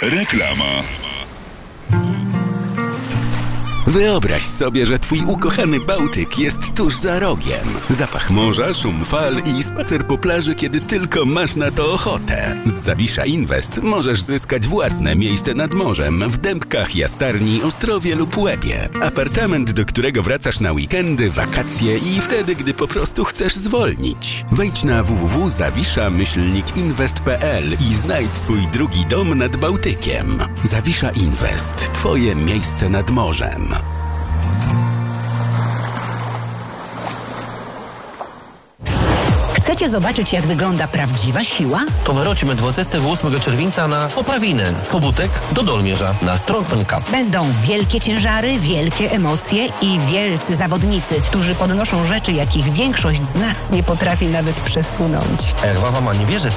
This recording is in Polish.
Reklama. Wyobraź sobie, że twój ukochany Bałtyk jest tuż za rogiem. Zapach morza, szum fal i spacer po plaży, kiedy tylko masz na to ochotę. Z Zawisza Invest możesz zyskać własne miejsce nad morzem w Dębkach, Jastarni, Ostrowie lub Łebie. Apartament, do którego wracasz na weekendy, wakacje i wtedy, gdy po prostu chcesz zwolnić. Wejdź na www.zawisza-invest.pl i znajdź swój drugi dom nad Bałtykiem. Zawisza Invest. Twoje miejsce nad morzem. Chcecie zobaczyć, jak wygląda prawdziwa siła? To my rocimy 28 czerwca na Oprawinę z Pobudek do Dolmierza na Strongman Cup. Będą wielkie ciężary, wielkie emocje i wielcy zawodnicy, którzy podnoszą rzeczy, jakich większość z nas nie potrafi nawet przesunąć. A jak Wawa ma nie bierze